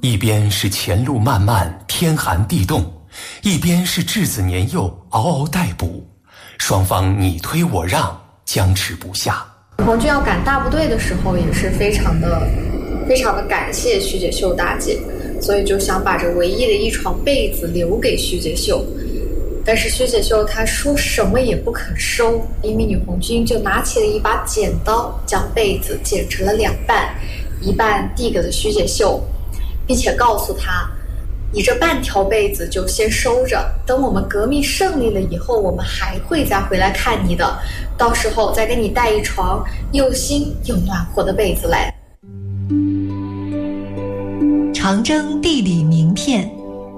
一边是前路漫漫，天寒地冻，一边是稚子年幼，嗷嗷待哺，双方你推我让，僵持不下。 红军要赶大部队的时候，也是非常的感谢徐解秀大姐，所以就想把这唯一的一床被子留给徐解秀。但是徐解秀她说什么也不肯收，一名女红军就拿起了一把剪刀，将被子剪成了2半，一半递给了徐解秀，并且告诉她，你这半条被子就先收着，等我们革命胜利了以后，我们还会再回来看你的，到时候再给你带一床又新又暖和的被子来。 长征地理名片。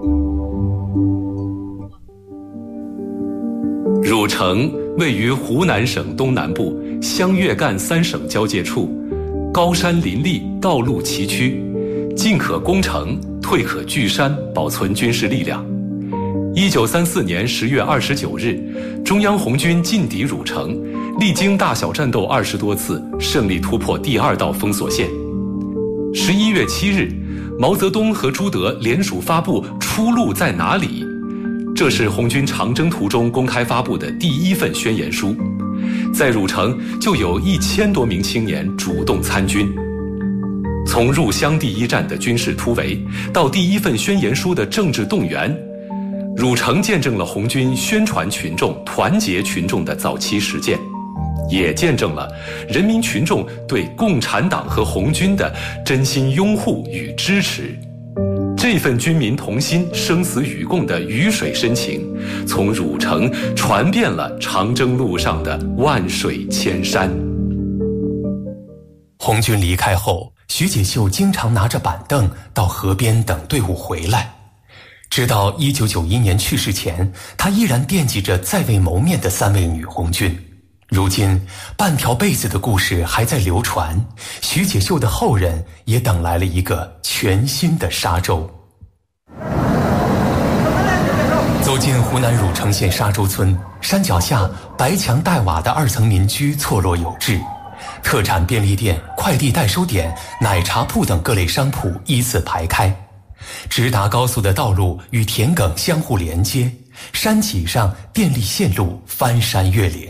汝城位于湖南省东南部湘粤赣3省交界处，高山林立，道路崎岖，进可攻城，退可据山，保存军事力量。1934年10月29日，中央红军进抵汝城，历经大小战斗20多次，胜利突破第2道封锁线。11月7日，毛泽东和朱德联署发布《出路在哪里》，这是红军长征途中公开发布的第1份宣言书。在汝城就有1000多名青年主动参军。从入湘第1战的军事突围，到第1份宣言书的政治动员，汝城见证了红军宣传群众、团结群众的早期实践，也见证了人民群众对共产党和红军的真心拥护与支持。这份军民同心、生死与共的鱼水深情，从汝城传遍了长征路上的万水千山。 红军离开后，徐解秀经常拿着板凳到河边等队伍回来。直到1991年去世前，他依然惦记着在未谋面的3位女红军。如今半条被子的故事还在流传，徐解秀的后人也等来了一个全新的沙洲。走进湖南汝城县沙洲村，山脚下白墙带瓦的2层民居错落有致，特产便利店、快递代收点、奶茶铺等各类商铺依次排开，直达高速的道路与田埂相互连接，山脊上电力线路翻山越岭。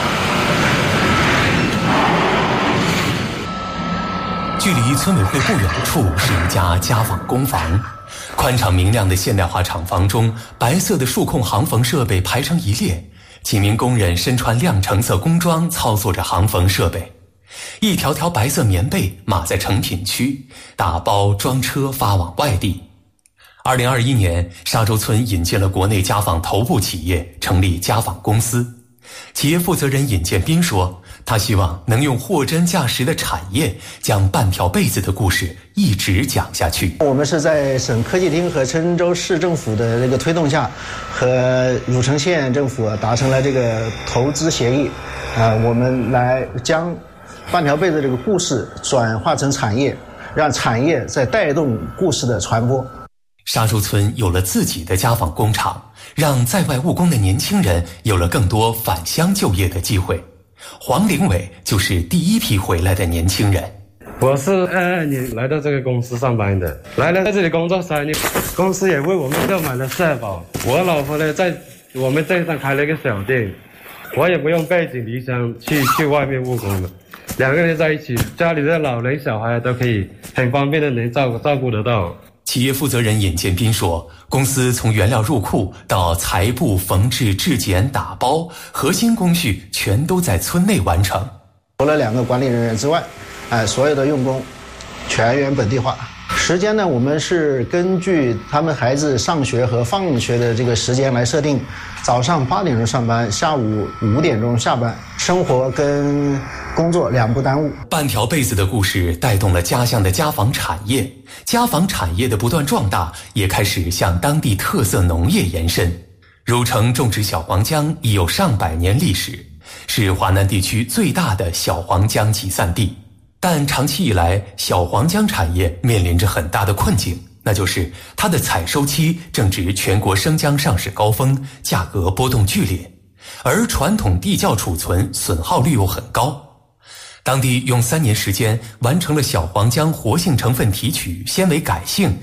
距离村委会不远处是一家家纺工房，宽敞明亮的现代化厂房中，白色的数控行缝设备排成一列，几名工人身穿亮橙色工装操作着行缝设备，一条条白色棉被码在成品区，打包装车发往外地。2021年，沙洲村引进了国内家纺头部企业，成立家纺公司。企业负责人尹建斌说，他希望能用货真价实的产业，将半条被子的故事一直讲下去。 我们是在省科技厅和郴州市政府的这个推动下，和汝城县政府达成了这个投资协议，我们来将半条被子这个故事转化成产业，让产业在带动故事的传播。 沙洲村有了自己的家纺工厂，让在外务工的年轻人有了更多返乡就业的机会。黄凌伟就是第1批回来的年轻人。 我是22年来到这个公司上班的，来了在这里工作3年，公司也为我们购买了社保。我老婆呢在我们镇上开了一个小店，我也不用背井离乡去外面务工了，2个人在一起，家里的老人小孩都可以很方便的能照顾得到。 企业负责人尹建斌说，公司从原料入库到裁布、缝制、制剪、打包，核心工序全都在村内完成。 除了2个管理人员之外，所有的用工全员本地化。时间呢，我们是根据他们孩子上学和放学的这个时间来设定，早上8点钟上班，下午5点钟下班，生活跟工作2不耽误。 半条被子的故事带动了家乡的家纺产业，家纺产业的不断壮大也开始向当地特色农业延伸。汝城种植小黄姜已有上百年历史，是华南地区最大的小黄姜集散地。但长期以来，小黄姜产业面临着很大的困境，那就是它的采收期正值全国生姜上市高峰，价格波动剧烈，而传统地窖储存损耗率又很高。当地用3年时间完成了小黄姜活性成分提取、纤维改性、